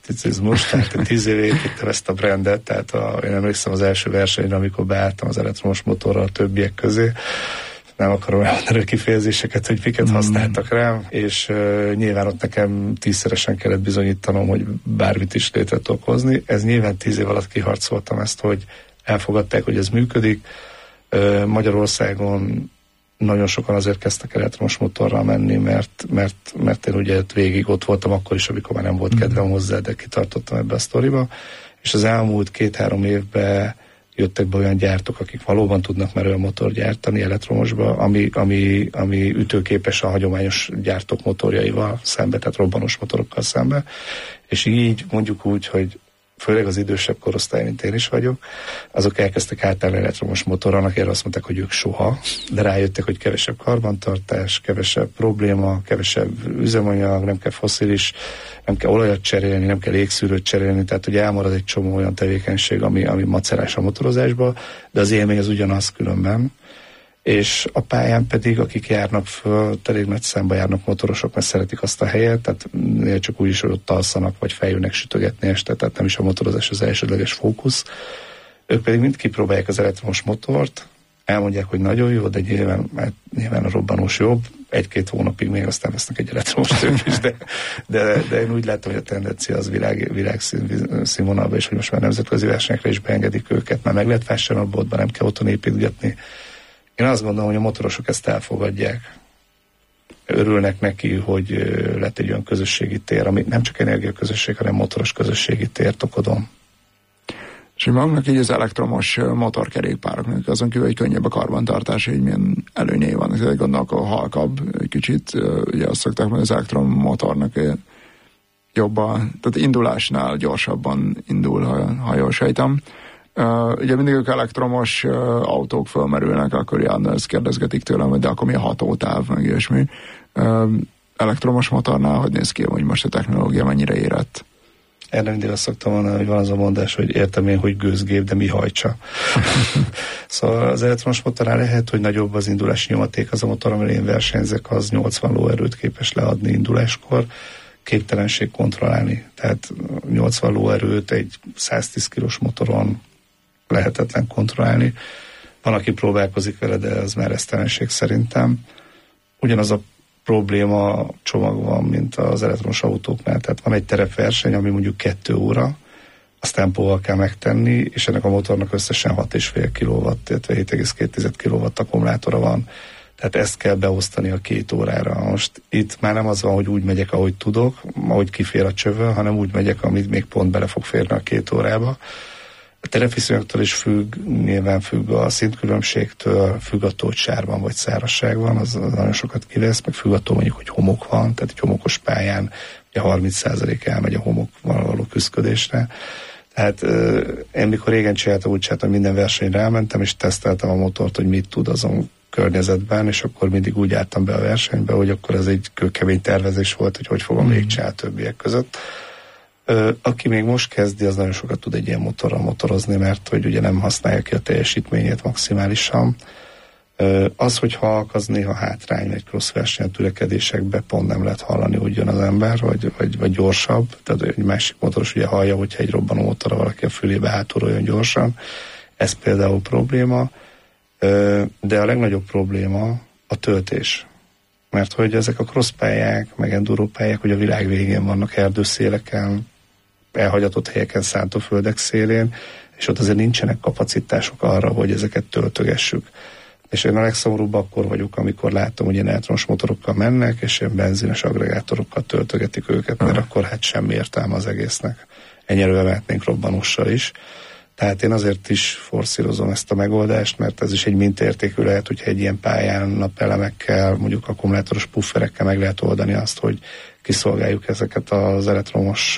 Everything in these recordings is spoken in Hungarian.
szkepticizmus, tehát 10 éve építettem ezt a brandet, tehát én emlékszem az első versenyre, amikor beálltam az elektromos motorral a többiek közé, nem akarom elmondani a kifejezéseket, hogy miket használtak rám, és nyilván ott nekem 10-szeresen kellett bizonyítanom, hogy bármit is létre tudok hozni. Ez nyilván 10 év alatt kiharcoltam ezt, hogy elfogadták, hogy ez működik. Magyarországon nagyon sokan azért kezdtek elektromos motorral menni, mert én ugye végig ott voltam akkor is, amikor már nem volt kedvem hozzá, de kitartottam ebbe a sztoriba. És az elmúlt 2-3 évben jöttek be olyan gyártók, akik valóban tudnak már olyan motor gyártani elektromosba, ami ütőképes a hagyományos gyártók motorjaival szembe, tehát robbanós motorokkal szembe. És így mondjuk úgy, hogy főleg az idősebb korosztály, mint én is vagyok, azok elkezdtek átállni elektromos motorral, akik azt mondták, hogy ők soha, de rájöttek, hogy kevesebb karbantartás, kevesebb probléma, kevesebb üzemanyag, nem kell fosszilis, nem kell olajat cserélni, nem kell légszűrőt cserélni, tehát ugye elmarad egy csomó olyan tevékenység, ami macerás a motorozásba, de az élmény az ugyanaz különben. És a pályán pedig, akik járnak föl, elég nagy számba járnak motorosok, mert szeretik azt a helyet, tehát csak úgy is, hogy ott alszanak, vagy feljönnek sütögetni este, tehát nem is a motorozás az elsődleges fókusz. Ők pedig mind kipróbálják az elektromos motort, elmondják, hogy nagyon jó, de nyilván a robbanós jobb, 1-2 hónapig még aztán vesznek egy elektromos ők is, de én úgy látom, hogy a tendencia az világszínvonalban, és hogy most már nemzetközi versenyekre is beengedik őket, már meg lehet vásárolni a boltban, nem kell otthon építgetni. Én azt gondolom, hogy a motorosok ezt elfogadják. Örülnek neki, hogy lett egy olyan közösségi tér, ami nem csak energiaközösség, hanem motoros közösségi tér Tokodon. És magunknak így az elektromos motorkerékpároknak azon kívül, hogy könnyebb a karbantartás, hogy milyen előnyei vannak. Tehát gondolom, akkor halkabb egy kicsit, ugye azt szokták, hogy az elektromotornak jobban, tehát indulásnál gyorsabban indul, ha jól sejtem. Ugye mindig ők elektromos autók fölmerülnek, akkor Ján, ezt kérdezgetik tőlem, hogy de akkor mi a hatótáv, meg ilyesmi. Elektromos motornál hogy néz ki, hogy most a technológia mennyire érett? Erre mindig azt szoktam mondani, hogy van az a mondás, hogy értem én, hogy gőzgép, de mi hajtsa. Szóval az elektromos motornál lehet, hogy nagyobb az indulási nyomaték, az a motor, amely én versenyzek, az 80 lóerőt képes leadni induláskor, képtelenség kontrollálni. Tehát 80 lóerőt egy 110 kilós motoron lehetetlen kontrollálni. Van, aki próbálkozik vele, de az már esztelenség szerintem. Ugyanaz a probléma csomag van, mint az elektromos autóknál. Tehát van egy terepverseny, ami mondjuk 2 óra, azt tempóval kell megtenni, és ennek a motornak összesen 6,5 kW, illetve 7,2 kW akkumulátora van. Tehát ezt kell beosztani a 2 órára. Most itt már nem az van, hogy úgy megyek, ahogy tudok, ahogy kifér a csövön, hanem úgy megyek, amit még pont bele fog férni a 2 órába. A terepviszonyoktól is függ, nyilván függ a szintkülönbségtől, függ attól, hogy sárban vagy szárazság van, az nagyon sokat kivesz, meg függ attól mondjuk, hogy homok van, tehát egy homokos pályán ugye 30% elmegy a homokval való küszködésre. Tehát én mikor régen csináltam, úgy csináltam, minden versenyre elmentem, és teszteltem a motort, hogy mit tud azon környezetben, és akkor mindig úgy álltam be a versenybe, hogy akkor ez egy kőkemény tervezés volt, hogy fogom végigcsinálni többiek között. Aki még most kezdi, az nagyon sokat tud egy ilyen motorral motorozni, mert hogy ugye nem használja ki a teljesítményét maximálisan. Az, hogy halk, az néha hátrány, vagy cross versenyen törekedésekbe pont nem lehet hallani, hogy jön az ember, vagy gyorsabb. Tehát egy másik motoros ugye hallja, hogyha egy robbanó motorra valaki a fülébe hátulról jön gyorsan. Ez például probléma, de a legnagyobb probléma a töltés. Mert hogy ezek a crosspályák, meg endurópályák, hogy a világ végén vannak, erdőszéleken, elhagyatott helyeken, szántóföldek szélén, és ott azért nincsenek kapacitások arra, hogy ezeket töltögessük. És én a legszomorúbb akkor vagyok, amikor látom, hogy ilyen elektromos motorokkal mennek, és ilyen benzines agregátorokkal töltögetik őket, mert akkor hát semmi értelme az egésznek. Ennyire mehetnénk robbanóssal is. Tehát én azért is forszírozom ezt a megoldást, mert ez is egy mintaértékű lehet, hogyha egy ilyen pályán napelemekkel, mondjuk akkumulátoros pufferekkel meg lehet oldani azt, hogy kiszolgáljuk ezeket az elektromos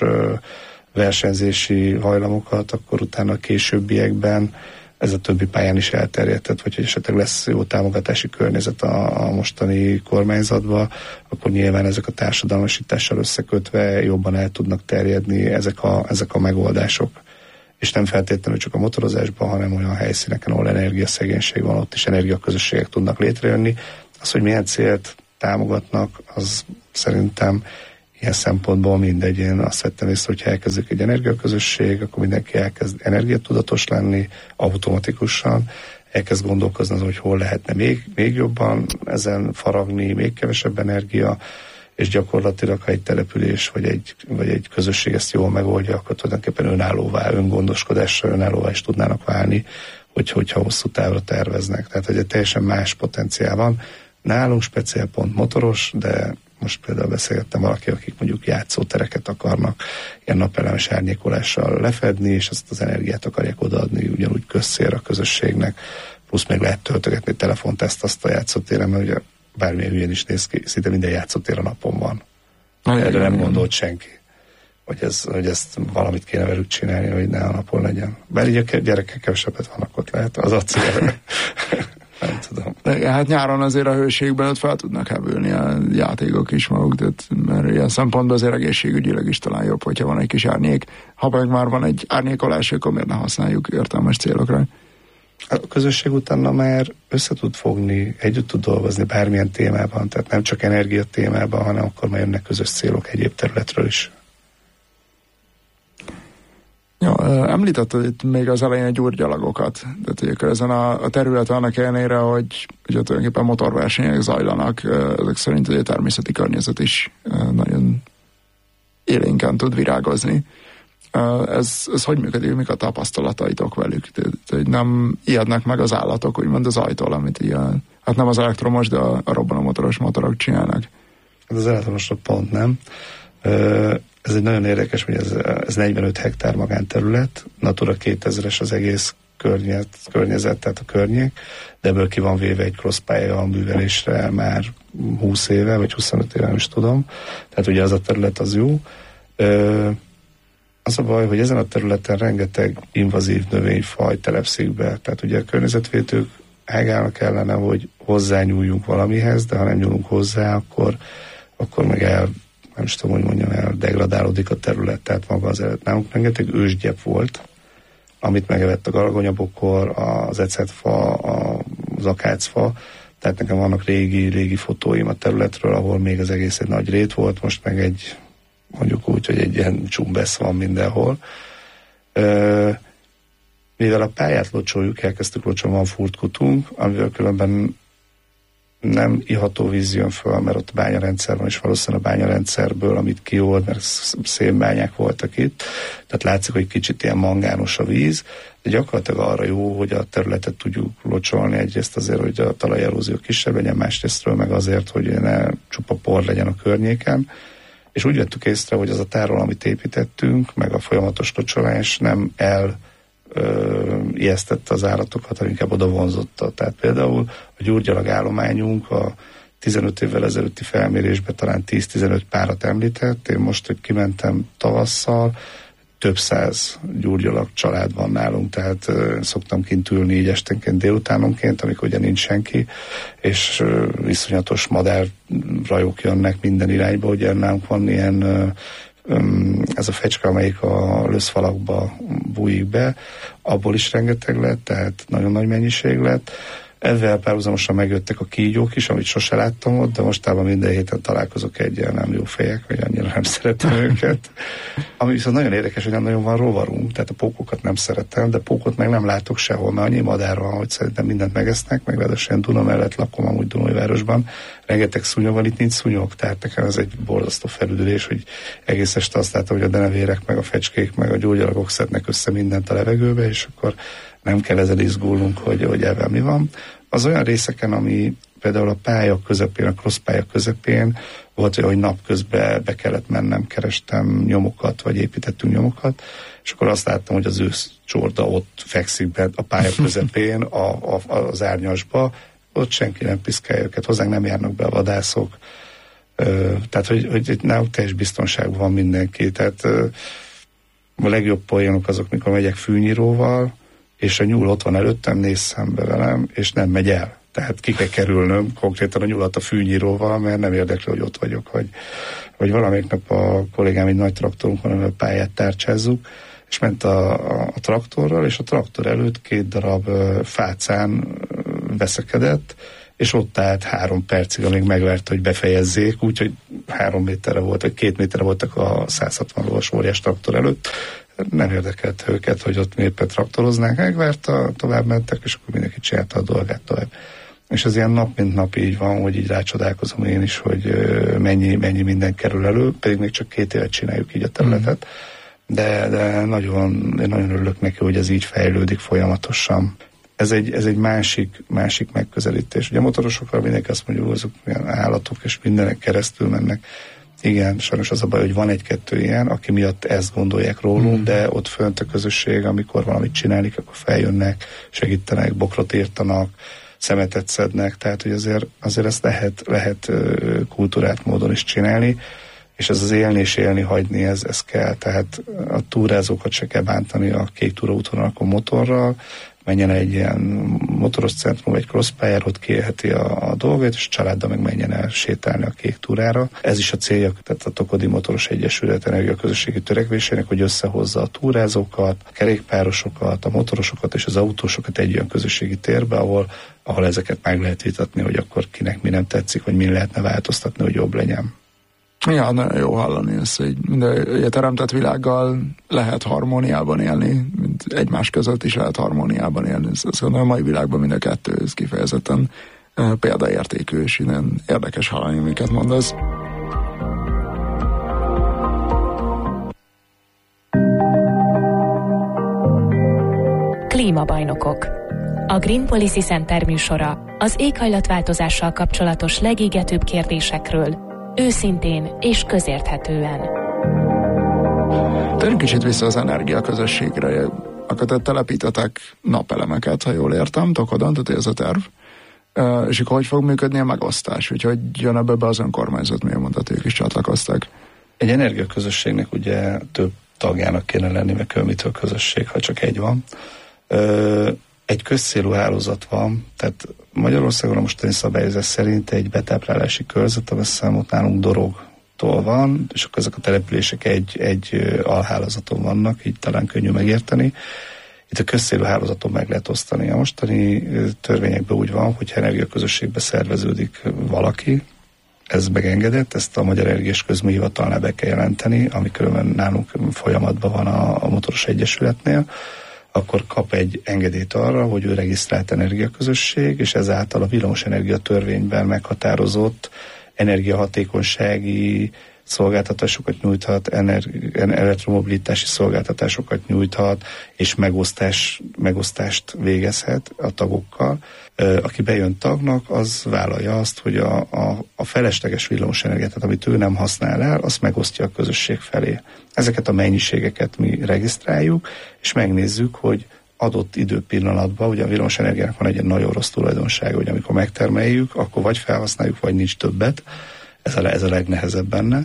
versenyzési hajlamokat, akkor utána a későbbiekben ez a többi pályán is elterjedhet, vagy hogy esetleg lesz jó támogatási környezet a mostani kormányzatban, akkor nyilván ezek a társadalmasítással összekötve jobban el tudnak terjedni ezek a megoldások. És nem feltétlenül csak a motorozásban, hanem olyan helyszíneken, ahol energiaszegénység van, ott is energiaközösségek tudnak létrejönni. Az, hogy milyen célt támogatnak, az szerintem ilyen szempontból mindegy. Én azt vettem észre, hogyha elkezdődik egy energiaközösség, akkor mindenki elkezd energiatudatos lenni automatikusan, elkezd gondolkozni azon, hogy hol lehetne még jobban ezen faragni, még kevesebb energia, és gyakorlatilag, ha egy település vagy egy közösség ezt jól megoldja, akkor tulajdonképpen önállóvá, öngondoskodással önállóvá is tudnának válni, hogyha hosszú távra terveznek. Tehát, hogy egy teljesen más potenciál van. Nálunk speciál pont motoros, de most például beszélgettem valaki, akik mondjuk játszótereket akarnak ilyen napelemes árnyékolással lefedni, és azt az energiát akarják odaadni ugyanúgy közszélre a közösségnek, plusz még lehet töltögetni telefonteszt azt a játszótéren, mert ugye bármilyen hülyén is néz ki, szinte minden játszótér a napon van. Erre nem gondolt senki, hogy ezt valamit kéne velük csinálni, hogy ne a napon legyen. Bár így a gyerekek kevesebbet vannak ott, lehet az acél. Nem tudom. Hát nyáron azért a hőségben ott fel tudnak hevülni a játékok is maguk, tehát, mert ilyen szempontból azért egészségügyileg is talán jobb, hogyha van egy kis árnyék. Ha meg már van egy árnyékolás, akkor miért ne használjuk értelmes célokra? A közösség utána már össze tud fogni, együtt tud dolgozni bármilyen témában, tehát nem csak energia témában, hanem akkor már jönnek közös célok egyéb területről is. Ja, említetted itt még az elején a gyurgyalagokat, tehát hogy ezen a területen annak ellenére, hogy tulajdonképpen motorversenyek zajlanak, ezek szerint a természeti környezet is nagyon élénken tud virágozni. Ez hogy működik, mik a tapasztalataitok velük? Tehát nem ijednek meg az állatok, úgymond az ajtól, amit ilyen, hát nem az elektromos, de a robbanomotoros motorok csinálnak. Hát az elektromosok pont nem. Ez egy nagyon érdekes, hogy ez 45 hektár magánterület, Natura 2000-es az egész környezet, tehát a környék, de ebből ki van véve egy crosspálya a művelésre már 20 éve, vagy 25 éve, nem is tudom. Tehát ugye az a terület az jó. Az a baj, hogy ezen a területen rengeteg invazív növényfaj telepszik be. Tehát ugye a környezetvédők ágálnak ellene, hogy hozzányúljunk valamihez, de ha nem nyúlunk hozzá, akkor meg nem is tudom, hogy mondjam, degradálódik a terület, tehát maga az előtt. Nálunk rengeteg ősgyep volt, amit megevett a galagonyabokor, az ecetfa, az akácfa, tehát nekem vannak régi fotóim a területről, ahol még az egész egy nagy rét volt, most meg mondjuk úgy, hogy egy ilyen csumbesz van mindenhol. Mivel a pályát locsoljuk, elkezdtük locsolni, van furtkutunk, amivel különben nem iható víz jön föl, mert ott bányarendszer van, és valószínűleg a bányarendszerből, amit kiold, mert szénbányák voltak itt, tehát látszik, hogy kicsit ilyen mangános a víz, de gyakorlatilag arra jó, hogy a területet tudjuk locsolni, egyrészt azért, hogy a talajerózió kisebb legyen, másrésztről meg azért, hogy ne csupa por legyen a környéken, és úgy vettük észre, hogy az a tárol, amit építettünk, meg a folyamatos locsolás nem ijesztette az állatokat, hanem inkább oda vonzotta. Tehát például a gyurgyalag állományunk a 15 évvel ezelőtti felmérésben talán 10-15 párat említett. Én most, hogy kimentem tavasszal, több száz gyurgyalag család van nálunk, tehát szoktam kint ülni így esténként, délutánonként, amikor ugye nincs senki, és iszonyatos madárrajok jönnek minden irányba, ugye nálunk van ilyen ez a fecske, amelyik a löszfalakba bújik be, abból is rengeteg lett, tehát nagyon nagy mennyiség lett. Ezzel párhuzamosan megjöttek a kígyók is, amit sose láttam ott, de mostában minden héten találkozok egyen, nem jó fejek, vagy annyira nem szeretem őket. Ami viszont nagyon érdekes, hogy nem nagyon van rovarunk, tehát a pókokat nem szeretem, de pókot meg nem látok sehol, mert annyi madár van, hogy szerintem mindent megesznek, meg ráadásul Duna mellett lakom amúgy Dunajvárosban, rengeteg szúnyog van, itt nincs szúnyog, tehát nekem ez egy borzasztó felüdülés, hogy egész este azt látom, hogy a denevérek, meg a fecskék, meg a gyógyalagok szednek össze mindent a levegőbe, és akkor nem kell ezzel izgulnunk, hogy ebben mi van. Az olyan részeken, ami például a pálya közepén, a crosspálya közepén volt olyan, hogy napközben be kellett mennem, kerestem nyomokat, vagy építettünk nyomokat, és akkor azt láttam, hogy az őszcsorda ott fekszik be a pálya közepén, az árnyasba, ott senki nem piszkálja őket, hozzánk nem járnak be a vadászok, tehát, hogy nálunk teljes biztonságban van mindenki, tehát a legjobb poénok azok, mikor megyek fűnyíróval, és a nyúl ott van előttem, néz szembe velem, és nem megy el. Tehát ki kell kerülnöm konkrétan a nyulat a fűnyíróval, mert nem érdekli, hogy ott vagyok, vagy valamelyik nap a kollégám egy nagy traktorunk van, a pályát tárcsázzuk, és ment a traktorral, és a traktor előtt 2 darab fácán veszekedett, és ott állt 3 percig, amíg megvárta, hogy befejezzék, úgyhogy 3 méterre volt, vagy 2 méterre voltak a 160 lovas óriás traktor előtt. Nem érdekelt őket, hogy ott éppen traktoroznák, megvárta, tovább mentek, és akkor mindenki csinálta a dolgát tovább. És ez ilyen nap mint nap így van, hogy így rácsodálkozom én is, hogy mennyi minden kerül elő, pedig még csak 2 évet csináljuk így a területet. De én nagyon örülök neki, hogy ez így fejlődik folyamatosan. Ez egy másik megközelítés. Ugye a motorosokra mindenki azt mondja, hogy azok ilyen állatok, és mindenek keresztül mennek. Igen, sajnos az a baj, hogy van 1-2 ilyen, aki miatt ezt gondolják rólunk, de ott fönt a közösség, amikor valamit csinálni, akkor feljönnek, segítenek, bokrot írtanak, szemetet szednek, tehát hogy azért ezt lehet kultúrát módon is csinálni, és ez az élni és élni hagyni, ez kell. Tehát a túrázókat se kell bántani a kék túraútvonalakon motorral, menjen egy ilyen motoros centrum, egy crosspályára, ott kiélheti a dolgait, és a családdal meg menjen el sétálni a kék túrára. Ez is a célja, tehát a Tokodi Motoros Egyesület energiaközösségi törekvésének, hogy összehozza a túrázókat, a kerékpárosokat, a motorosokat és az autósokat egy olyan közösségi térbe, ahol ezeket meg lehet vitatni, hogy akkor kinek mi nem tetszik, vagy mi lehetne változtatni, hogy jobb legyen. Ja, nagyon jó hallani ezt, hogy minden teremtett világgal lehet harmóniában élni, mint egymás között is lehet harmóniában élni. Azt gondolom, a mai világban mind a kettő, ez kifejezetten példaértékű, és innen érdekes hallani, amiket mondasz. Klímabajnokok. A Green Policy Center műsora az éghajlatváltozással kapcsolatos legégetőbb kérdésekről őszintén és közérthetően. Térjünk kicsit vissza az energiaközösségre. Akkor telepítetek napelemeket, ha jól értem, Tokodon, tehát ez a terv. És akkor hogy fog működni a megosztás? Úgyhogy jön ebbe az önkormányzat, miért mondta, ők is csatlakoztak? Egy energiaközösségnek ugye több tagjának kéne lenni, meg mitől közösség, ha csak egy van. Egy közcélú hálózat van, tehát Magyarországon a mostani szabályozás szerint egy betáplálási körzet, ami számot nálunk Dorogtól van, és akkor ezek a települések egy alhálózaton vannak, így talán könnyű megérteni. Itt a közcélú hálózaton meg lehet osztani. A mostani törvényekben úgy van, hogyha energiaközösségbe szerveződik valaki, ez megengedett, ezt a Magyar Energiás Közműhivatalnál be kell jelenteni, ami különben nálunk folyamatban van a Motoros Egyesületnél, akkor kap egy engedélyt arra, hogy ő regisztrált energiaközösség, és ezáltal a villamosenergia törvényben meghatározott energiahatékonysági szolgáltatásokat nyújthat, elektromobilitási szolgáltatásokat nyújthat, és megosztást végezhet a tagokkal. Aki bejön tagnak, az vállalja azt, hogy a felesleges villamosenergiát, tehát amit ő nem használ el, azt megosztja a közösség felé. Ezeket a mennyiségeket mi regisztráljuk, és megnézzük, hogy adott időpillanatban, ugye a villamosenergiának van egy nagyon rossz tulajdonsága, hogy amikor megtermeljük, akkor vagy felhasználjuk, vagy nincs többet. Ez a legnehezebb benne.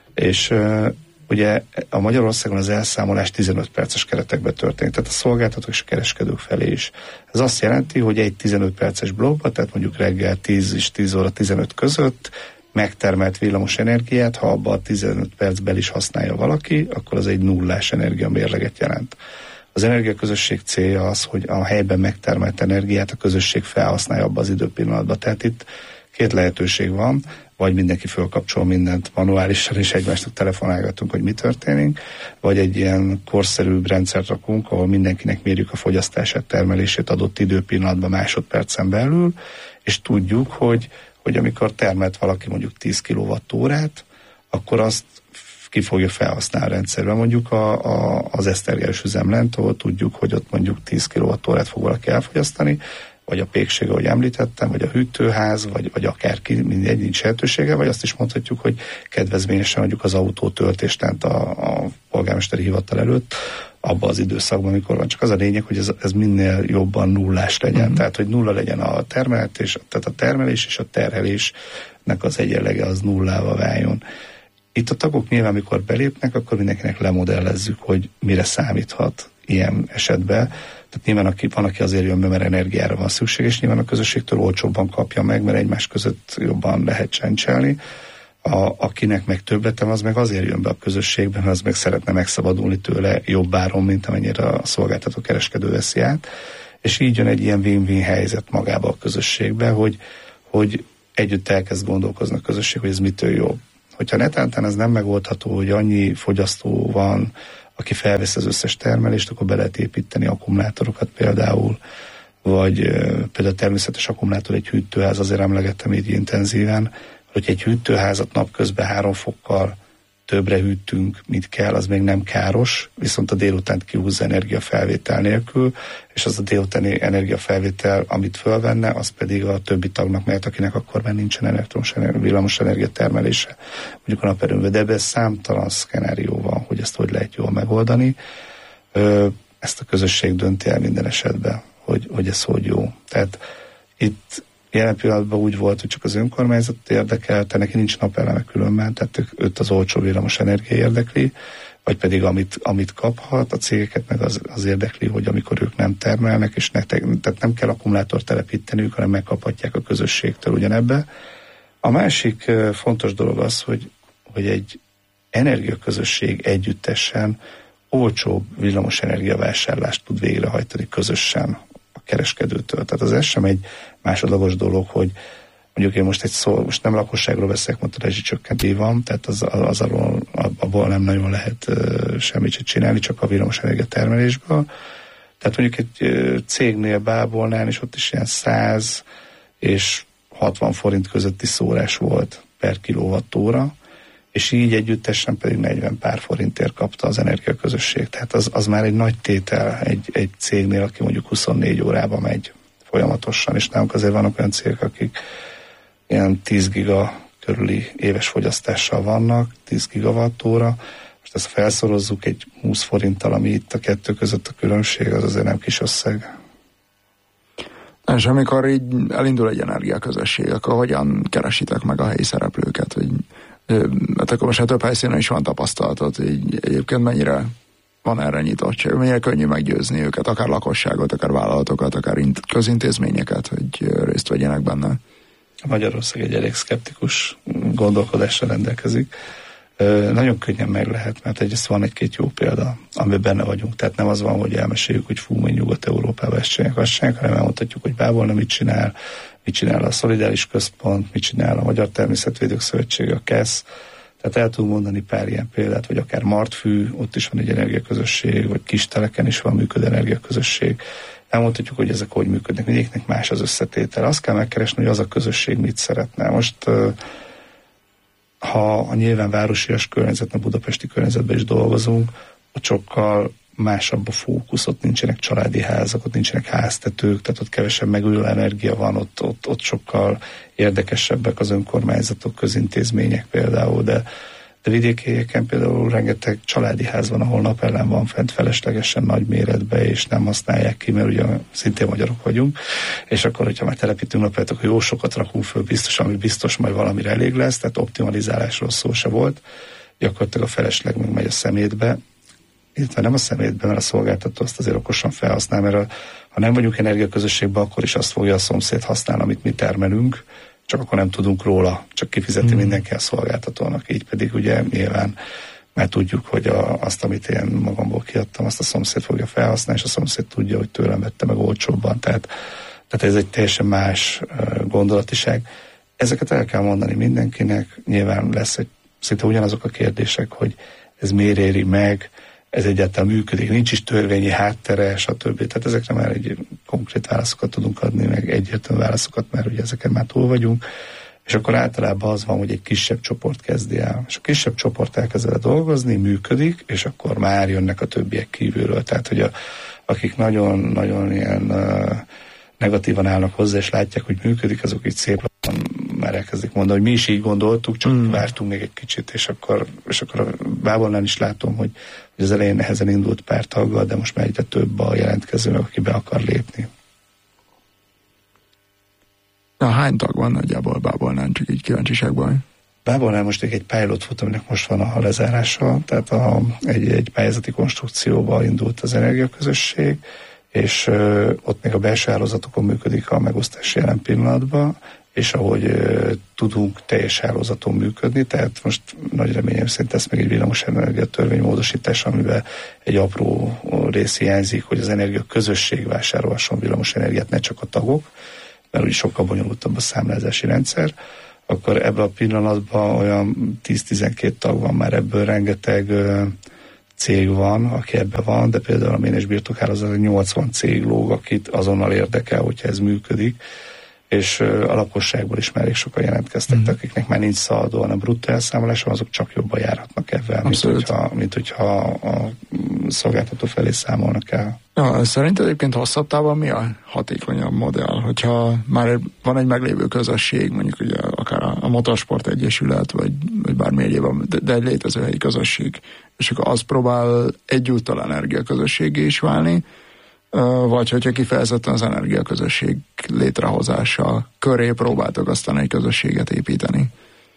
És ugye a Magyarországon az elszámolás 15 perces keretekben történik, tehát a szolgáltatók és a kereskedők felé is. Ez azt jelenti, hogy egy 15 perces blokkban, tehát mondjuk reggel 10 és 10 óra 15 között megtermelt villamos energiát, ha abban a 15 percben is használja valaki, akkor az egy nullás energiamérleget jelent. Az energiaközösség célja az, hogy a helyben megtermelt energiát a közösség felhasználja abban az időpillanatban. Tehát itt 2 lehetőség van, vagy mindenki fölkapcsol mindent manuálisan, és egymásnak telefonálgatunk, hogy mi történik, vagy egy ilyen korszerűbb rendszert rakunk, ahol mindenkinek mérjük a fogyasztását, termelését adott időpillanatban másodpercen belül, és tudjuk, hogy amikor termelt valaki mondjuk 10 kWh-t, akkor azt ki fogja felhasználni a rendszerben. Mondjuk az Esztergályos üzemlent, ahol tudjuk, hogy ott mondjuk 10 kWh-t fog valaki elfogyasztani, vagy a pékség, ahogy említettem, vagy a hűtőház, vagy akárki, mindegy, nincs lehetősége, vagy azt is mondhatjuk, hogy kedvezményesen mondjuk az autótöltést a polgármesteri hivatal előtt, abban az időszakban, amikor van. Csak az a lényeg, hogy ez minél jobban nullás legyen. Tehát, hogy nulla legyen a termelés, tehát a termelés és a terhelésnek az egyenlege az nullával váljon. Itt a tagok nyilván, amikor belépnek, akkor mindenkinek lemodellezzük, hogy mire számíthat ilyen esetben. Tehát nyilván van, aki azért jön be, mert energiára van szükség, és nyilván a közösségtől olcsóbban kapja meg, mert egymás között jobban lehet csencselni. Akinek meg többletem, az meg azért jön be a közösségben, az meg szeretne megszabadulni tőle jobb áron, mint amennyire a szolgáltató kereskedő veszi át. És így jön egy ilyen win-win helyzet magába a közösségbe, hogy együtt elkezd gondolkozni a közösség, hogy ez mitől jobb. Hogyha netántán ez nem megoldható, hogy annyi fogyasztó van, aki felvesz az összes termelést, akkor be lehet építeni akkumulátorokat például, vagy például természetes akkumulátor egy hűtőház, azért emlegettem így intenzíven, hogy egy hűtőházat napközben 3 fokkal többre hűtünk, mint kell, az még nem káros, viszont a délutánt kihúzza energiafelvétel nélkül, és az a délutáni energiafelvétel, amit fölvenne, az pedig a többi tagnak mehet, akinek akkor már nincsen elektromos villamos energia termelése, mondjuk a naperőmben, de ebben számtalan szkenárió van, hogy ezt hogy lehet jól megoldani. Ezt a közösség dönti el minden esetben, hogy ez hogy jó. Tehát itt jelen pillanatban úgy volt, hogy csak az önkormányzat érdekelte, neki nincs napeleme különben, tehát őt az olcsó villamos energia érdekli, vagy pedig amit kaphat, a cégeket meg az érdekli, hogy amikor ők nem termelnek, és tehát nem kell akkumulátort telepíteniük, hanem megkaphatják a közösségtől ugyanebbe. A másik fontos dolog az, hogy egy energiaközösség együttesen olcsóbb villamos energiavásárlást tud végrehajtani közösen a kereskedőtől. Tehát ez sem egy másodlagos dolog, hogy mondjuk én most nem lakosságról beszélek, mert a rezsicsökkentés van, tehát abból nem nagyon lehet semmit csinálni, csak a villamos energia termelésből. Tehát mondjuk egy cégnél Bábolnál, és ott is ilyen 100 és 60 forint közötti szórás volt per kilowattóra, és így együttesen pedig 40 pár forintért kapta az energiaközösség. Tehát az már egy nagy tétel egy cégnél, aki mondjuk 24 órában megy folyamatosan, és nálunk azért vannak olyan cégek, akik ilyen 10 giga körüli éves fogyasztással vannak, 10 gigawattóra. Most ezt felszorozzuk egy 20 forinttal, ami itt a kettő között a különbség, az azért nem kis összeg. És amikor így elindul egy energiaközösség, akkor hogyan keresitek meg a helyi szereplőket, hogy hát akkor most több helyszínen is van tapasztalatod, hogy egyébként mennyire van erre nyitottság, mennyire könnyű meggyőzni őket, akár lakosságot, akár vállalatokat, akár közintézményeket, hogy részt vegyenek benne. Magyarország egy elég szkeptikus gondolkodással rendelkezik. Nagyon könnyen meg lehet, mert egyrészt van egy-két jó példa, amiben benne vagyunk. Tehát nem az van, hogy elmeséljük, hogy fú, mi Nyugat-Európában ezt csinálják, azt csinálják, hanem elmondhatjuk, hogy Bábolna mit csinál a Szolidáris Központ, mit csinál a Magyar Természetvédők Szövetsége, a KESZ. Tehát el tudunk mondani pár ilyen példát, vagy akár Martfű, ott is van egy energiaközösség, vagy Kisteleken is van működő energiaközösség. Elmondhatjuk, hogy ezek hogy működnek, mindegyiknek más az összetétel. Azt kell megkeresni, hogy az a közösség mit szeretne. Most ha a nyilván városias környezetben, budapesti környezetben is dolgozunk, ott sokkal másabb a fókusz, ott nincsenek családi házak, ott nincsenek háztetők, tehát ott kevesebb megújuló energia van, ott sokkal érdekesebbek az önkormányzatok, közintézmények például, de vidéki helyeken például rengeteg családi ház van, ahol napellem van fent feleslegesen nagy méretben, és nem használják ki, mert ugye szintén magyarok vagyunk, és akkor, hogyha már telepítünk napellet, akkor jó sokat rakunk föl biztos, ami biztos majd valamire elég lesz, tehát optimalizálásról szó se volt, gyakorlatilag a felesleg meg megy a szemétbe, illetve nem a szemétbe, mert a szolgáltató azt azért okosan felhasznál, mert ha nem vagyunk energiaközösségben, akkor is azt fogja a szomszéd használni, amit mi termelünk, csak akkor nem tudunk róla, csak kifizeti mindenki a szolgáltatónak. Így pedig ugye nyilván már tudjuk, hogy azt, amit én magamból kiadtam, azt a szomszéd fogja felhasználni, és a szomszéd tudja, hogy tőlem vette meg olcsóbban. Tehát ez egy teljesen más gondolatiság. Ezeket el kell mondani mindenkinek, nyilván lesz szinte ugyanazok a kérdések, hogy ez miért éri meg, ez egyáltalán működik, nincs is törvényi háttere, stb. Tehát ezekre már egy konkrét válaszokat tudunk adni, meg egyértelmű válaszokat, mert ugye ezeken már túl vagyunk, és akkor általában az van, hogy egy kisebb csoport kezdi el. És a kisebb csoport elkezd vele dolgozni, működik, és akkor már jönnek a többiek kívülről. Tehát, hogy akik nagyon ilyen negatívan állnak hozzá, és látják, hogy működik, azok így szép már elkezdik mondani, hogy mi is így gondoltuk, csak vártunk még egy kicsit, és akkor a Bábolnál is látom, hogy az elején nehezen indult pár taggal, de most már egyre több a jelentkező, aki be akar lépni. Hány tag van nagyjából Bábolnál, csak így kíváncsiságban? Bábolnál most egy pilot fut, aminek most van a lezárása, tehát egy pályázati konstrukcióba indult az energiaközösség, és ott még a belső hálózatokon működik a megosztás jelen pillanatban, és ahogy tudunk teljes hálózaton működni, tehát most nagy reményem szerint lesz még egy villamosenergia törvénymódosítás, amiben egy apró rész hiányzik, hogy az energia közösség vásárolhasson villamosenergiát, ne csak a tagok, mert úgy sokkal bonyolultabb a számlázási rendszer. akkor ebben a pillanatban olyan 10-12 tag van már, ebből rengeteg cég van, aki ebben van, de például a Ménes birtokhálózat 80 cég lóg, akit azonnal érdekel, hogyha ez működik, és a lakosságból is már elég sokan jelentkeztek, akiknek már nincs szaladó, hanem bruttó elszámolása, azok csak jobban járhatnak ebben, mint hogyha a szolgáltató felé számolnak el. Ja, szerinted egyébként hosszabb távon mi a hatékonyabb modell? Hogyha már van egy meglévő közösség, mondjuk ugye akár a Motorsport Egyesület, vagy bármi egyébben, de egy létező helyi közösség, és akkor az próbál egyúttal energiaközösségé is válni, vagy hogyha kifejezetten az energiaközösség létrehozása köré próbáltok aztán egy közösséget építeni?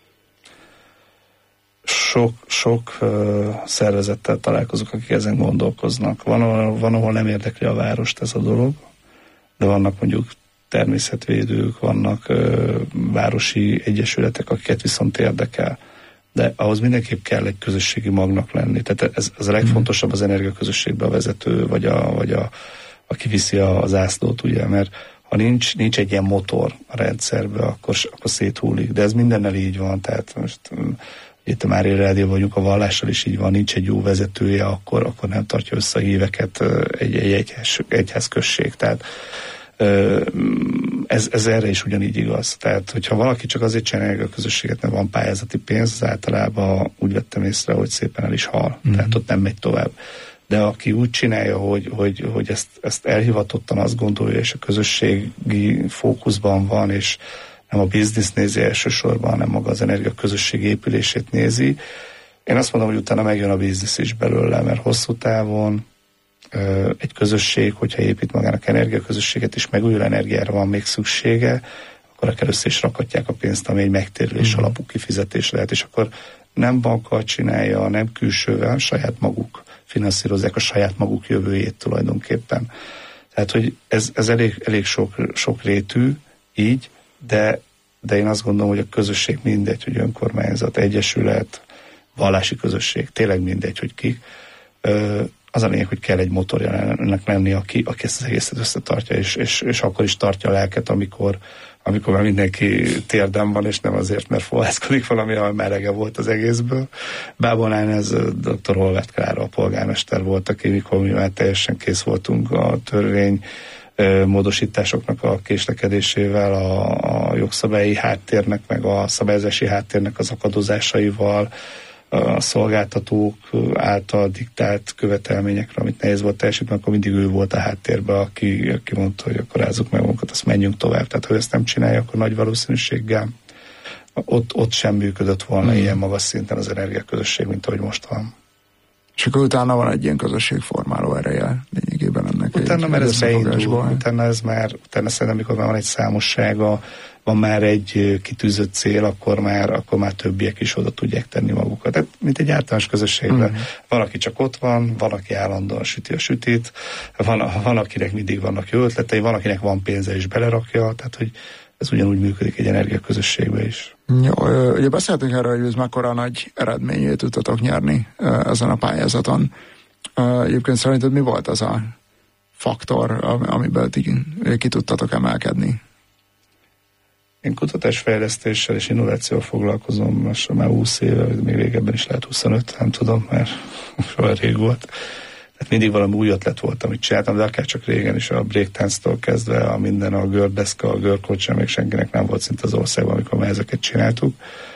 Sok szervezettel találkozok, akik ezen gondolkoznak. Van, ahol nem érdekli a várost ez a dolog, de vannak mondjuk természetvédők, vannak városi egyesületek, akiket viszont érdekel. De ahhoz mindenképp kell egy közösségi magnak lenni. Tehát ez a legfontosabb az energiaközösségbe a vezető, vagy aki viszi a zászlót, ugye, mert ha nincs egy ilyen motor a rendszerbe, akkor széthullik. De ez mindennel így van, tehát most itt a Mária Rádió vagyunk, a vallással is így van, nincs egy jó vezetője, akkor nem tartja össze a híveket egy egyházközség. Tehát ez erre is ugyanígy igaz. Tehát, hogyha valaki csak azért csinálja a közösséget, mert van pályázati pénz, az általában úgy vettem észre, hogy szépen el is hal. Tehát ott nem megy tovább. De aki úgy csinálja, hogy ezt elhivatottan azt gondolja, és a közösségi fókuszban van, és nem a biznisz nézi elsősorban, hanem maga az energiaközösség épülését nézi, én azt mondom, hogy utána megjön a biznisz is belőle, mert hosszú távon egy közösség, hogyha épít magának energiaközösséget, és megújuló energiára van még szüksége, akkor először is rakatják a pénzt, ami egy megtérülés alapú kifizetés lehet, és akkor nem bankkal csinálja, nem külsővel, saját maguk finanszírozzák a saját maguk jövőjét tulajdonképpen. Tehát, hogy ez elég sok rétű, így, de én azt gondolom, hogy a közösség mindegy, hogy önkormányzat, egyesület, vallási közösség, tényleg mindegy, hogy kik. Az a lényeg, hogy kell egy motorja ennek lenni, aki ezt az egészet összetartja, és akkor is tartja a lelket, amikor már mindenki térden van, és nem azért, mert fohászkodik valami, ami melege volt az egészből. Bábolnál ez dr. Olvert Klára, a polgármester volt, aki mikor mi már teljesen kész voltunk a törvény módosításoknak a késlekedésével, a jogszabályi háttérnek, meg a szabályozási háttérnek az akadozásaival, a szolgáltatók által diktált követelményekre, amit nehéz volt teljesíteni, akkor mindig ő volt a háttérben, aki mondta, hogy akkor rázzuk meg magunkat, azt menjünk tovább. Tehát, ha ezt nem csinálja, akkor nagy valószínűséggel ott sem működött volna ilyen magas szinten az energiaközösség, mint ahogy most van. És akkor utána van egy ilyen közösségformáló ereje lényegében ennek. Utána már ez beindul, utána szerintem, amikor már van egy számossága, van már egy kitűzött cél, akkor már többiek is oda tudják tenni magukat. Tehát, mint egy általános közösségben. Van, aki csak ott van, van, állandóan süti a sütit, van, akinek mindig vannak jó ötletei, van, akinek van pénze és belerakja, tehát, hogy ez ugyanúgy működik egy energiaközösségben is. Jó, ugye beszéltünk erről, hogy ez mekkora nagy eredményét tudtatok nyerni ezen a pályázaton. Egyébként szerinted mi volt az a faktor, amiből ki tudtatok emelkedni? Én kutatásfejlesztéssel és innovációval foglalkozom most már 20 éve, még régebben is lehet 25, nem tudom, mert soha rég volt. Tehát mindig valami új ötlet volt, amit csináltam, de akár csak régen is, a breakdance-től kezdve, a minden, a gördeszka, a görkocsa, még senkinek nem volt szinte az országban, amikor már ezeket csináltuk.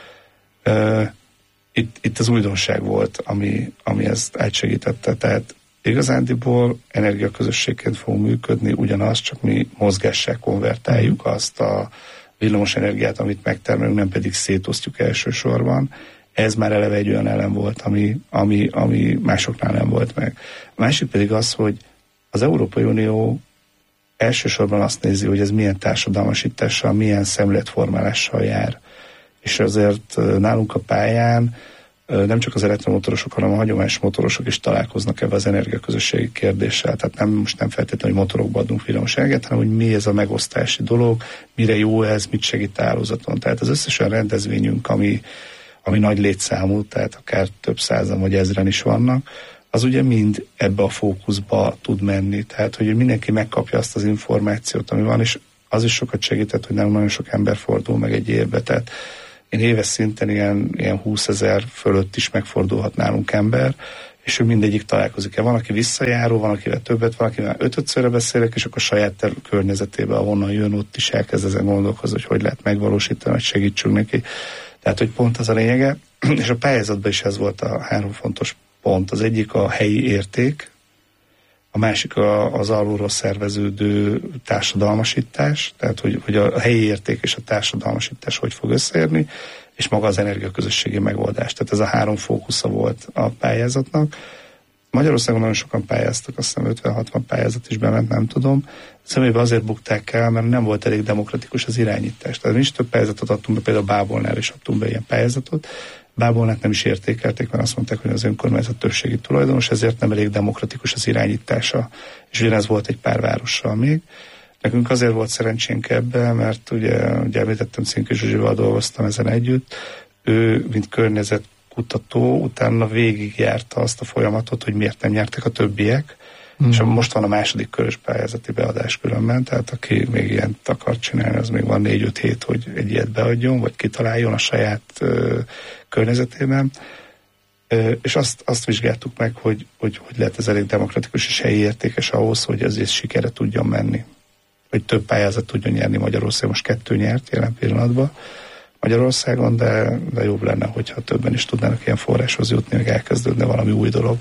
Itt az újdonság volt, ami ezt átsegítette. Tehát igazándiból energiaközösségként fog működni, ugyanaz, csak mi mozgássá konvertáljuk azt a villamos energiát, amit megtermelünk, nem pedig szétosztjuk elsősorban. Ez már eleve egy olyan elem volt, ami másoknál nem volt meg. A másik pedig az, hogy az Európai Unió elsősorban azt nézi, hogy ez milyen társadalmasítással, milyen szemléletformálással jár. És azért nálunk a pályán nem csak az elektromotorosok, hanem a hagyományos motorosok is találkoznak ebben az energiaközösségi kérdéssel. Tehát most nem feltétlenül, hogy motorokba adunk villamos energiát, hanem hogy mi ez a megosztási dolog, mire jó ez, mit segít a hálózaton. Tehát az összes olyan rendezvényünk, ami nagy létszámú, tehát akár több százan vagy ezren is vannak, az ugye mind ebbe a fókuszba tud menni. Tehát, hogy mindenki megkapja azt az információt, ami van, és az is sokat segített, hogy nem nagyon sok ember fordul meg egy évbe. Tehát én éves szinten ilyen 20 000 fölött is megfordulhat nálunk ember, és ő mindegyik találkozik. Van, aki visszajáró, van, akivel többet, van, akivel 5-szörre beszélek, és akkor saját környezetében, ahonnan jön, ott is elkezd ezen gondolkozni, hogy lehet megvalósítani, hogy segítsünk neki. Tehát, hogy pont az a lényege, és a pályázatban is ez volt a 3 fontos pont. Az egyik a helyi érték, a másik az alulról szerveződő társadalmasítás, tehát hogy a helyi érték és a társadalmasítás hogy fog összeérni, és maga az energiaközösségi megoldás. Tehát ez a 3 fókusza volt a pályázatnak. Magyarországon nagyon sokan pályáztak, azt hiszem 50-60 pályázat is bement, nem tudom. Személyben azért bukták el, mert nem volt elég demokratikus az irányítás. Tehát mi is több pályázatot adtunk be, például Bábolnál is adtunk be ilyen pályázatot. Bábolnát nem is értékelték, mert azt mondták, hogy az önkormányzat többségi tulajdonos, ezért nem elég demokratikus az irányítása. És ugyanez volt egy pár várossal még. Nekünk azért volt szerencsénk ebben, mert ugye említettem, Cinki Zsuzsival dolgoztam ezen együtt. Ő, mint környezetkutató, utána végigjárta azt a folyamatot, hogy miért nem nyertek a többiek. És most van a második körös pályázati beadás különben, tehát aki még ilyet akar csinálni, az még van 4-5 hét, hogy egy ilyet beadjon, vagy kitaláljon a saját környezetében. És azt vizsgáltuk meg, hogy lehet ez elég demokratikus és helyi értékes ahhoz, hogy azért sikere tudjon menni. Hogy több pályázat tudjon nyerni Magyarországon. Most 2 nyert jelen pillanatban Magyarországon, de jobb lenne, hogyha többen is tudnának ilyen forráshoz jutni, hogy elkezdődne valami új dolog.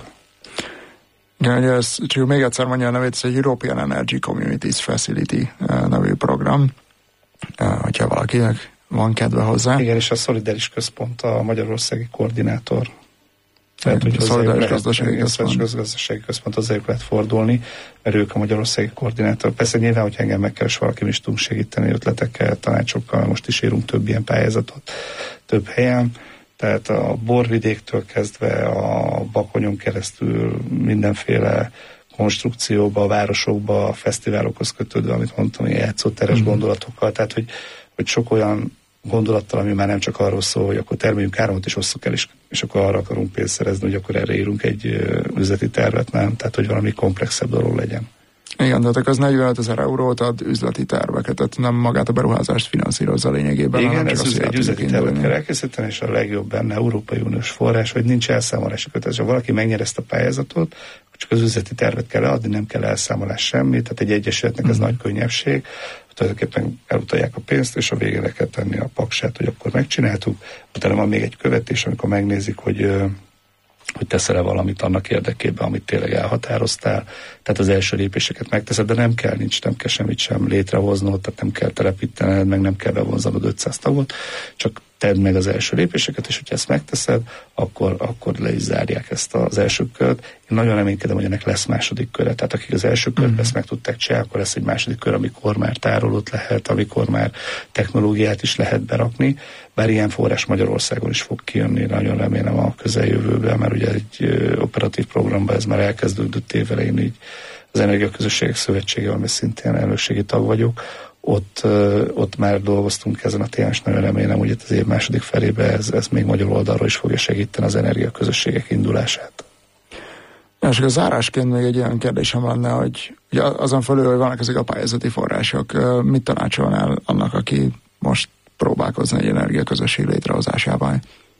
Igen, ugye ez, csak még egyszer mondja a nevét, ez egy European Energy Communities Facility nevű program, hogyha valakinek van kedve hozzá. Igen, és a Szolidáris Központ a magyarországi koordinátor. Tehát, hogy a Szolidáris Gazdasági Központ hozzájuk lehet fordulni, mert ők a magyarországi koordinátor. Persze nyilván, hogy engem megkeres valaki, mi is tudunk segíteni ötletekkel, tanácsokkal, most is írunk több ilyen pályázatot több helyen. Tehát a borvidéktől kezdve a Bakonyon keresztül mindenféle konstrukcióba, a városokba, a fesztiválokhoz kötődve, amit mondtam, ilyen játszóteres gondolatokkal, tehát hogy sok olyan gondolattal, ami már nem csak arról szól, hogy akkor termeljünk áramot és osszuk el, és akkor arra akarunk pénzt szerezni, hogy akkor erre írunk egy üzleti tervet, nem? Tehát, hogy valami komplexebb dolog legyen. Igen, tehát az 45 000 eurót ad üzleti terveket, tehát nem magát a beruházást finanszírozza lényegében. Igen, ez egy üzleti tervet kell elkészíteni, és a legjobb benne Európai Uniós forrás, hogy nincs elszámolási kötelező. Ha valaki megnyer ezt a pályázatot, csak az üzleti tervet kell adni, nem kell elszámolás semmi, tehát egy egyesületnek ez nagy könnyebbség. Tulajdonképpen elutalják a pénzt, és a végére kell tenni a paksát, hogy akkor megcsináltuk. Utána van még egy követés, amikor megnézik, hogy teszel-e valamit annak érdekében, amit tényleg elhatároztál. Tehát az első lépéseket megteszed, de nem kell semmit sem létrehoznod, tehát nem kell telepítened, meg nem kell bevonzanod 500 tagot, csak tedd meg az első lépéseket, és hogyha ezt megteszed, akkor le is zárják ezt az első kört. Én nagyon reménykedem, hogy ennek lesz második köre. Tehát akik az első kört ezt meg tudták csinálni, akkor lesz egy második kör, amikor már tárolót lehet, amikor már technológiát is lehet berakni. Bár ilyen forrás Magyarországon is fog kijönni, nagyon remélem a közeljövőben, mert ugye egy operatív programban ez már elkezdődött évelején, így az Energiaközösségek Szövetsége, ami szintén elnökségi tag vagyok, ott már dolgoztunk ezen a témán, és nagyon remélem, hogy itt az év második felébe ez még magyar oldalról is fogja segíteni az energiaközösségek indulását. Ja, és a zárásként még egy olyan kérdésem lenne, hogy ugye azon felül, hogy vannak ezek a pályázati források, mit tanácsolnál annak, aki most próbálkozni egy energiaközösség létrehozásában?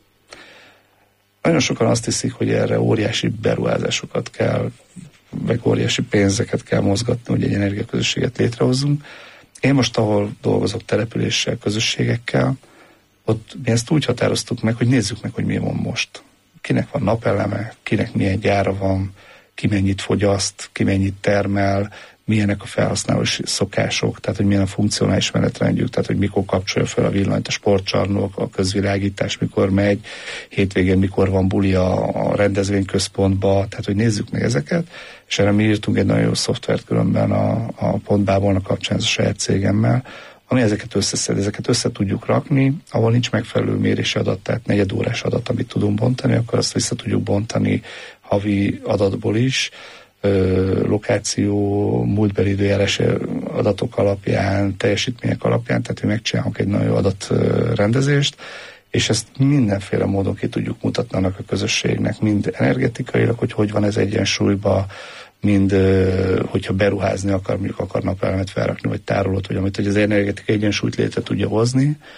Nagyon sokan azt hiszik, hogy erre óriási beruházásokat kell, meg óriási pénzeket kell mozgatni, hogy egy energiaközösséget létrehozzunk. Én most, ahol dolgozok településsel, közösségekkel, ott mi ezt úgy határoztuk meg, hogy nézzük meg, hogy mi van most. Kinek van napeleme, kinek milyen gyára van, ki mennyit fogyaszt, ki mennyit termel, milyenek a felhasználási szokások, tehát hogy milyen a funkcionális menetrendjük, tehát hogy mikor kapcsolja fel a villanyt a sportcsarnok, a közvilágítás mikor megy, hétvégén mikor van buli a rendezvényközpontba, tehát hogy nézzük meg ezeket, és erre mi írtunk egy nagyon jó szoftvert különben a Pontbábolnak kapcsán, ez a saját cégemmel, ami ezeket összeszed, ezeket össze tudjuk rakni, ahol nincs megfelelő mérési adat, tehát negyedórás adat, amit tudunk bontani, akkor azt vissza tudjuk bontani havi adatból is, lokáció, múltbeli időjárás adatok alapján, teljesítmények alapján, tehát mi megcsinálunk egy nagyon adatrendezést, és ezt mindenféle módon ki tudjuk mutatni annak a közösségnek, mind energetikailag, hogy van ez egyensúlyban, mind hogyha beruházni akar, mondjuk akar napelemet felrakni, vagy tárolót, vagy amit, hogy az energetikai egyensúlyt létre tudja hozni,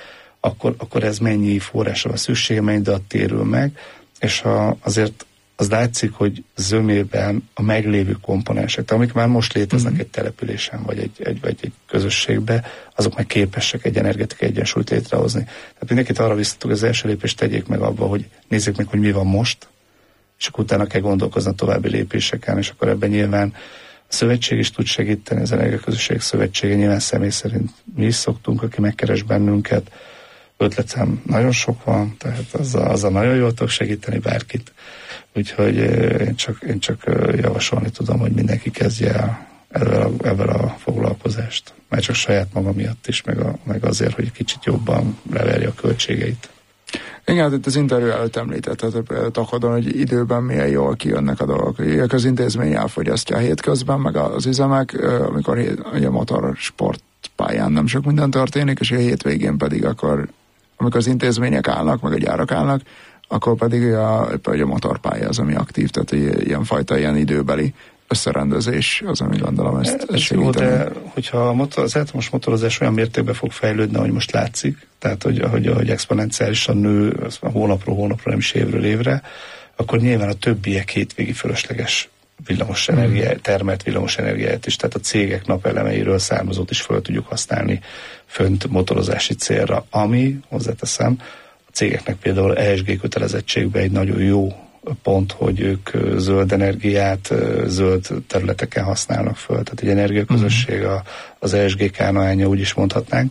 akkor ez mennyi forrásra van szüksége, mennyi adat térül meg, és azért az látszik, hogy zömében a meglévő komponensek, amik már most léteznek egy településen, vagy egy közösségbe, azok már képesek egy energetikai egyensúlyt létrehozni. Tehát mindenkit arra biztatok, hogy az első lépést tegyék meg abba, hogy nézzék meg, hogy mi van most, és akkor utána kell gondolkozni a további lépéseken, és akkor ebben nyilván a szövetség is tud segíteni, az Energiaközösség Szövetsége, nyilván személy szerint mi is szoktunk, aki megkeres bennünket. Ötletem nagyon sok van, tehát azzal nagyon jól tudok segíteni bárkit. Úgyhogy én csak javasolni tudom, hogy mindenki kezdje el ezzel a foglalkozást. Már csak saját maga miatt is, meg azért, hogy kicsit jobban leverje a költségeit. Igen, hát itt az interjú előtt említetted például Takadon, hogy időben milyen jól kijönnek a dolgok. A közintézmény elfogyasztja a hétközben, meg az üzemek, amikor a motorsportpályán nem sok minden történik, és a hétvégén pedig akkor, amikor az intézmények állnak, meg a gyárak állnak, akkor pedig a motorpálya az, ami aktív, tehát ilyen időbeli összerendezés az, ami gondolom ezt segíteni. Jó, de hogyha az elektromos motorozás olyan mértékben fog fejlődni, ahogy most látszik, tehát hogy exponenciálisan nő hónapról hónapra, nem is évről évre, akkor nyilván a többiek hétvégi fölösleges termelt villamos energiát is, tehát a cégek napelemeiről származót is föl tudjuk használni fönt motorozási célra, ami, hozzáteszem, a cégeknek például ESG kötelezettségben egy nagyon jó pont, hogy ők zöld energiát zöld területeken használnak föl. Tehát egy energiaközösség az ESG KNA-ja, úgy is mondhatnánk.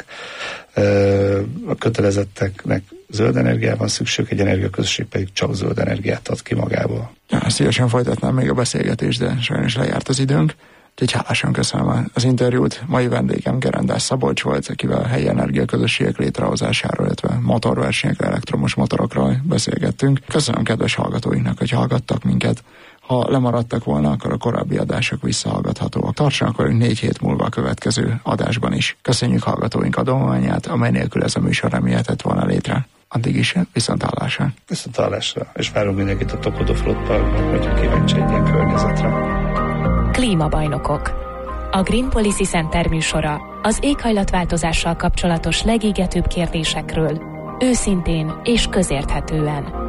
A kötelezetteknek zöld energiában van szükség, egy energiaközösség pedig csak zöld energiát ad ki magából. Ja, szívesen folytatnám még a beszélgetést, de sajnos lejárt az időnk. Úgyhogy hálásan köszönöm az interjút. Mai vendégem Gerendás Szabolcs volt, akivel a helyi energiaközösségek létrehozásáról, illetve motorversenyekre, elektromos motorokról beszélgettünk. Köszönöm kedves hallgatóinknak, hogy hallgattak minket. Ha lemaradtak volna, akkor a korábbi adások visszahallgathatóak. Tartsanak velünk 4 hét múlva a következő adásban is. Köszönjük hallgatóink adományát, amely nélkül ez a műsor nem jöhetett volna létre. Addig is viszonthallásra. Viszonthallásra, és várunk mindenkit a Tokodó Flotte Parkban, hogyha kíváncsi egy ilyen környezetre. Klímabajnokok. A Green Policy Center műsora az éghajlatváltozással kapcsolatos legégetőbb kérdésekről őszintén és közérthetően.